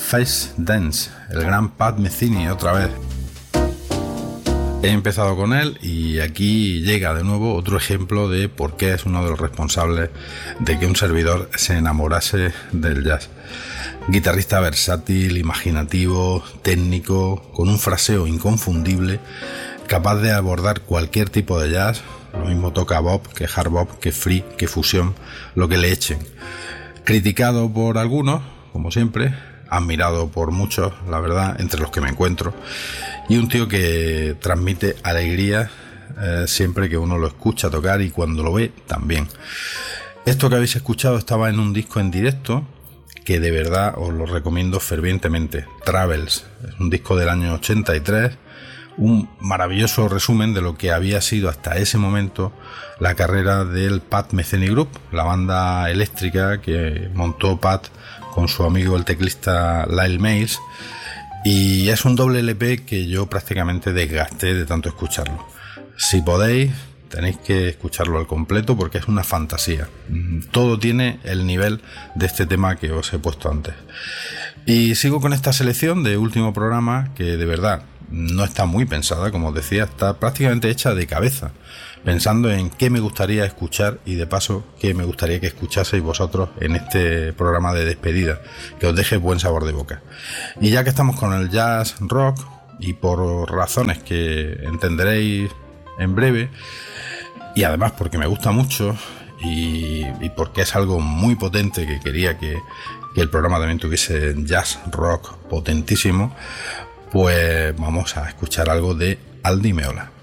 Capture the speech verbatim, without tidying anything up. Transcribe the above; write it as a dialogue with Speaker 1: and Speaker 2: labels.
Speaker 1: Face Dance, el gran Pat Metheny otra vez. He empezado con él y aquí llega de nuevo otro ejemplo de por qué es uno de los responsables de que un servidor se enamorase del jazz. Guitarrista versátil, imaginativo, técnico, con un fraseo inconfundible, capaz de abordar cualquier tipo de jazz. Lo mismo toca bop que hard bop, que free, que fusión, lo que le echen. Criticado por algunos, como siempre, admirado por muchos, la verdad, entre los que me encuentro, y un tío que transmite alegría eh, siempre que uno lo escucha tocar y cuando lo ve también. Esto que habéis escuchado estaba en un disco en directo que de verdad os lo recomiendo fervientemente. Travels, es un disco del año ochenta y tres, un maravilloso resumen de lo que había sido hasta ese momento la carrera del Pat Metheny Group, la banda eléctrica que montó Pat con su amigo el teclista Lyle Mays, y es un doble L P que yo prácticamente desgasté de tanto escucharlo. Si podéis, tenéis que escucharlo al completo porque es una fantasía. Todo tiene el nivel de este tema que os he puesto antes. Y sigo con esta selección de último programa que de verdad no está muy pensada, como os decía, está prácticamente hecha de cabeza, pensando en qué me gustaría escuchar y de paso qué me gustaría que escuchaseis vosotros en este programa de despedida, que os deje buen sabor de boca. Y ya que estamos con el jazz rock, y por razones que entenderéis en breve, y además porque me gusta mucho y, y porque es algo muy potente que quería que, que el programa también tuviese jazz rock potentísimo, pues vamos a escuchar algo de Aldi Meola.